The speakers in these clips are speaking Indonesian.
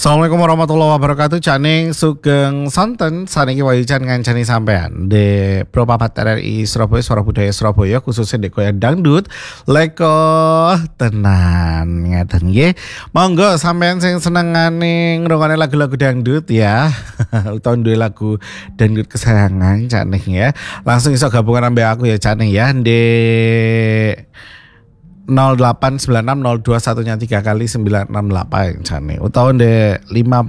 Assalamualaikum warahmatullahi wabarakatuh. Caning sugeng sonten saniki wayajan ngancani sampean di Pro Papat RRI Surabaya Suara Budaya Surabaya khususnya di Koya Dangdut leko tenan ngeten nggih. Monggo sampean sing senengane ngrungokne lagu-lagu dangdut ya. Utawa duwe lagu dangdut kesayangan Caning ya. Langsung iso gabungan ambek aku ya Caning ya di 08960213 kali 968 Cane utawa ndek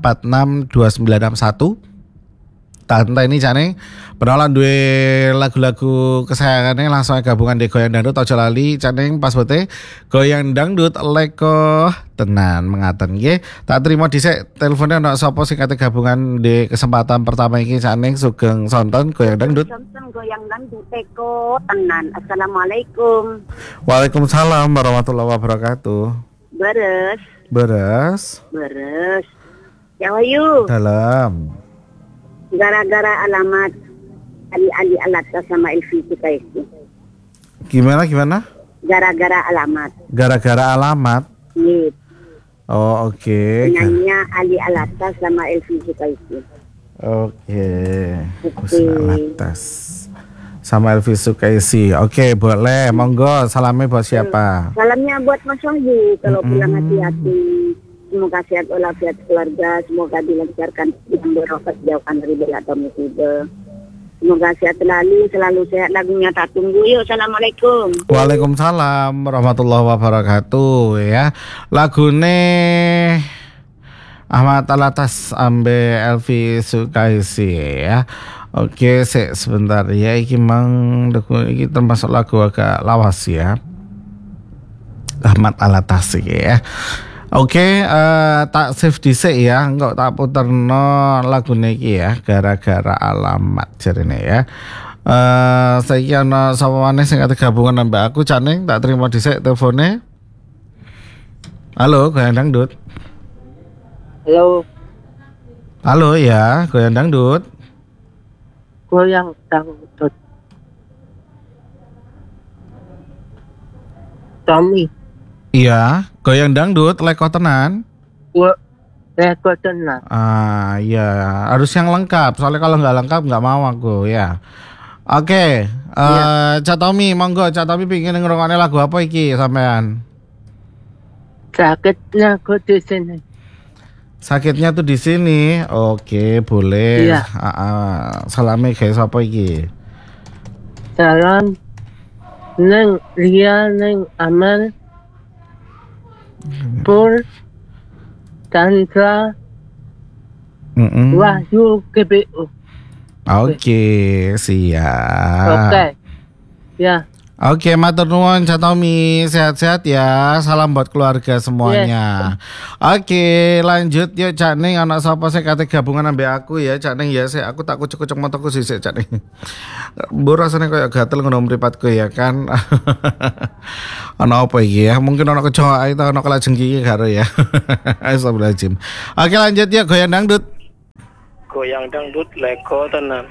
5462961 tante ini Cane penalan duwe lagu-lagu kesayangannya langsung gabungan di Goyang Dangdut aja lali Cane pas bote Goyang Dangdut leko tenan mengaten nggih tak terima dhisik teleponnya ana sapa sing kate gabungan di kesempatan pertama iki Cane sugeng sonten Goyang Dangdut Goyang Dangdut teko tenan. Assalamualaikum. Waalaikumsalam warahmatullahi wabarakatuh. Beres. Ya wayu. Dalam. Gara-gara alamat Ali Alata sama Elvi Sukaisi. Gimana? Gara-gara alamat. Gara-gara alamat. Iya. Oh oke. Penyanyinya Ali Alata sama Elvi Sukaisi. Oke. Alatas sama Elvi Sukaisi. Oke, boleh. Monggo. Salamnya buat siapa? Salamnya buat Mas Wahyu. Kalau pulang hati-hati. Semoga sehat walafiat keluarga. Semoga dilancarkan yang berobat jauhkan dari bela atau musibah. Semoga sehat selalu sehat. Lagunya tak tunggu. Yuk, assalamualaikum. Waalaikumsalam warahmatullahi wabarakatuh ya. Lagune Ahmad Alatas ambe Elvi Sukaisi ya. Oke, sebentar ya iki iki termasuk lagu agak lawas ya. Ahmad Alatas ya. Oke, tak save dhisik ya, engko tak puterno lagune iki ya, gara-gara alamat jarine ya. Saiki ana sapa maneh sing kate gabungan ambek aku Caning, tak terima dhisik telefone. Halo, Goyang Dangdut. Halo ya, Goyang Dangdut. Goyang Dangdut. Tommy. Iya, Goyang Dangdut leko tenan. Leko tenan. Ah, iya, harus yang lengkap. Soalnya kalau nggak lengkap nggak mau aku ya. Oke, Cak Tommy, monggo Cak Tommy pingin ngrungokne lagu apa iki sampean? Sakitnya aku di sini. Sakitnya tuh di sini. Oke, boleh. Iya. Salame guys apa iki? Salam neng Ria neng Amal Pur Tantra Wahyu GBU. Oke, siap. Oke. Ya. Oke, matur nuwun Cak Tommy, sehat-sehat ya. Salam buat keluarga semuanya. Oke, lanjut yuk Cak Ning, anak sapa sing kate gabungan ambek aku ya Cak Ning ya. Aku tak kucuk-kucuk motoku sisik Cak Ning. Mbok rasane koyo gatel ngono mripatku ya kan. Ana apa iki ya? Mungkin ana kecoa itu ana kelajengki iki karo ya. Astagfirullahaladzim. Oke, lanjut yuk Goyang Dangdut. Goyang Dangdut leko tenan.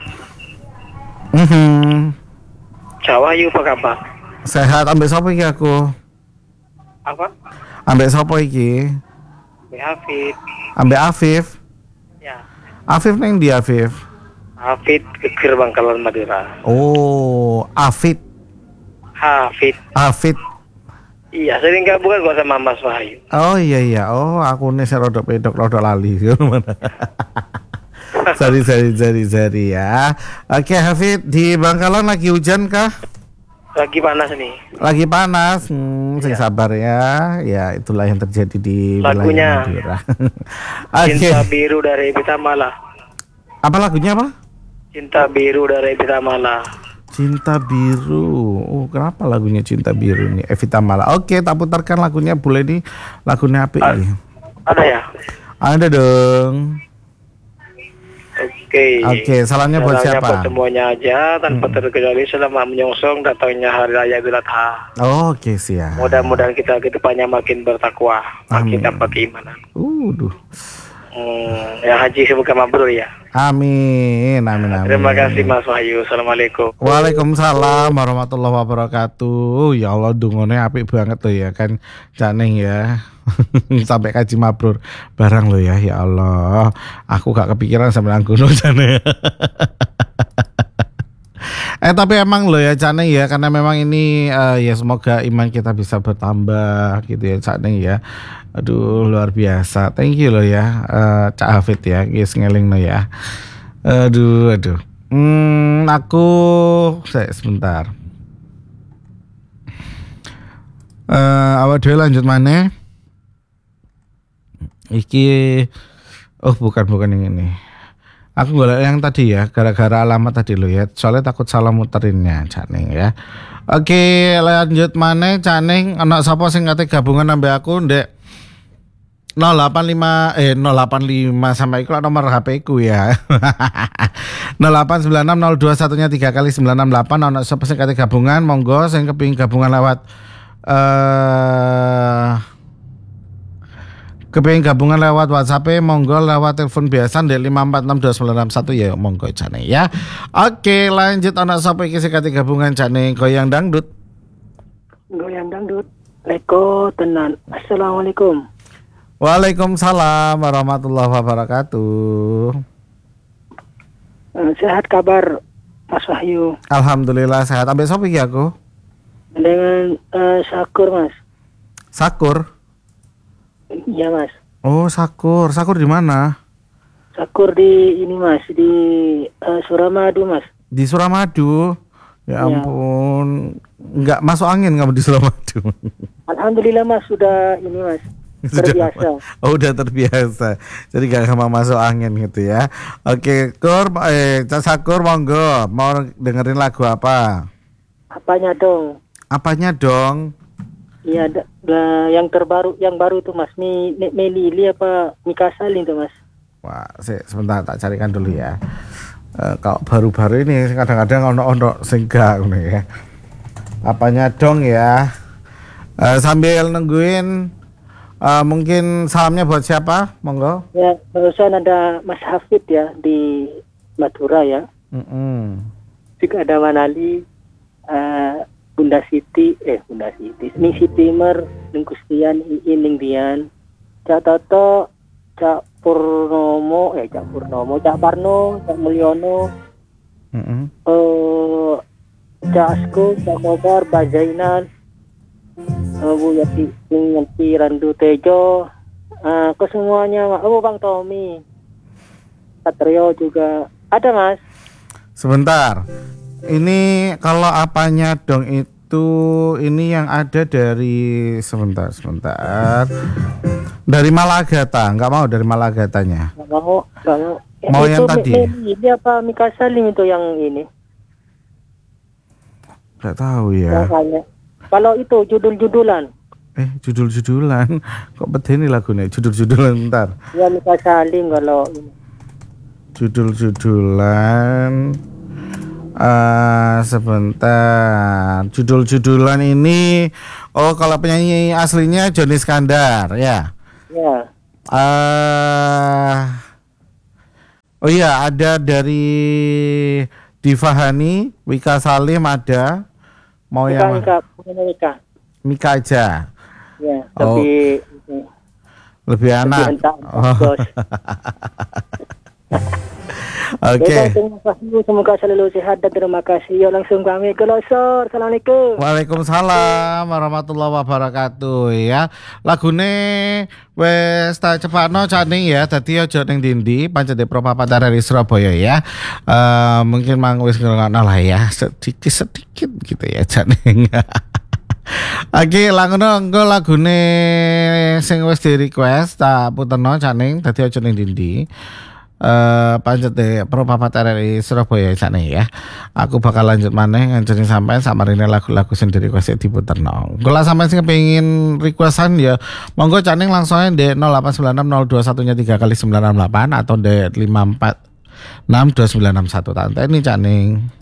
Jawa yuk apa kabar? Sehat, ambek sapa iki aku? Apa? Ambek sapa iki? Ambek Hafid. Ambek Afif. Ya. Afif neng di Afif. Hafid Geger Bangkalan Madura. Oh, Afid. Hafid. Iya, sering gabungan gua sama Mas Wahyu. Oh iya. Oh, aku nih rodok pedok rodok lali. Sorry ya. Oke, Hafid, di Bangkalan lagi hujan kah? Lagi panas nih. Lagi panas. Sing sabar ya. Ya, itulah yang terjadi di lagunya Madura. Cinta Biru dari Evita Mala. Apa lagunya apa? Cinta Biru dari Evita Mala. Cinta Biru. Oh, kenapa lagunya Cinta Biru nih? Evita Mala. Oke, tak putarkan lagunya boleh nih. Lagunya apa ini? Ada ya? Ada dong. Oke, salamnya buat siapa? Buat semuanya aja tanpa terkecuali selama menyongsong datangnya hari raya Idul Adha. Oke, siap. Mudah-mudahan kita kedepannya makin bertakwa, makin dapat keimanan. Ya haji semoga mabrur ya. Amin. Terima kasih Mas Wahyu. Assalamualaikum. Waalaikumsalam warahmatullahi wabarakatuh. Ya Allah, dungone apik banget loh ya kan Caning ya. Sampai kaji mabrur barang lo ya. Ya Allah, aku gak kepikiran sampai nang gunung Caning. Tapi emang lo ya Caning ya, karena memang ini ya semoga iman kita bisa bertambah gitu ya Caning ya. Aduh luar biasa. Thank you lo ya Cak Hafid ya, guys ngeling lo ya. Aduh. Aku sebentar. Awak dhewe lanjut mana? Iki bukan yang ini. Aku golek yang tadi ya, gara-gara alamat tadi lo ya. Soalnya takut salah muterinnya Caning ya. Oke, lanjut mana Caning? Anak sapa sing kate gabungan ambek aku ndek 085 sampai iku nomor HP ku ya. 08960213 kali 968 ono sapa sing kate gabungan monggo sing kepengin gabungan lewat WhatsApp monggo lewat telepon biasa ndek 5462961 ya monggo Jane ya. Oke, lanjut ono sapa iki sing kate gabungan Jane goyang dangdut. Leko tenan. Assalamualaikum. Waalaikumsalam warahmatullahi wabarakatuh. Sehat kabar Mas Wahyu? Alhamdulillah sehat. Ambek sapa iki aku? Dengan Sakur Mas. Sakur? Iya Mas. Oh Sakur di mana? Sakur di ini Mas, di Suramadu Mas. Di Suramadu? Ya ampun, nggak masuk angin kamu di Suramadu? Alhamdulillah Mas, sudah ini Mas. Terbiasa. Udah terbiasa. Jadi gak sama masuk angin gitu ya. Oke, Sakur monggo, mau dengerin lagu apa? Apanya dong? Iya, yang baru itu Mas. Melili apa Mika Salim tuh Mas. Wah, sebentar tak carikan dulu ya. Kalau baru-baru ini kadang-kadang ono sing gak ngono ya. Apanya dong ya? Sambil nungguin mungkin salamnya buat siapa? Monggo. Ya, barusan ada Mas Hafid ya di Madura ya. Juga ada Manali, Bunda Siti, Ning Sitimer, Ning Kustian, Ning Dian, Cak Toto, Cak Parno, Cak Mulyono, Cak Asko, Cak Mobar, Bazainal, Bu Yati Randu Tejo, ke semuanya, Bang Tommy, Satrio juga ada Mas. Sebentar, ini kalau apanya dong itu ini yang ada dari sebentar, dari Malagata, nggak mau dari Malagatanya? Nggak mau. Mau yang tadi? Ini apa Mika Salim itu yang ini? Nggak tahu ya. Kalau itu judul-judulan. Judul-judulan. Kok bedeni lagunya? Judul-judulan bentar. Ya Mika Salim kalau ini. Judul-judulan. Sebentar. Judul-judulan ini kalau penyanyi aslinya Joni Iskandar ya. Ya. Oh iya, ada dari Diva Hani, Wika Salim ada. Mau yang Mika aja. Ya, lebih anak. Oke. Semoga selalu sehat dan terima kasih. Yuk langsung kami ke Losor. Assalamualaikum. Waalaikumsalam warahmatullahi wabarakatuh ya. Lagune wes tak cepatno Caning ya. Dadi aja ning ndi pancen Pro Papat dari Surabaya ya. Mungkin mang wis ngrungokno lah ya. Sedikit gitu ya Caning. Oke, langgono lagune sing wis di request tak puterno Caning dadi aja ning ndi. Pancet Pro Papat RRI Surabaya sana ya. Aku bakal lanjut maneh nganceni sampean samarine lagu-lagu sing request diputerno. Kalau sampean sing kepengin requestan ya monggo Caning langsung aja di 08960213 kali 968 atau di 5462961 tante ini Caning.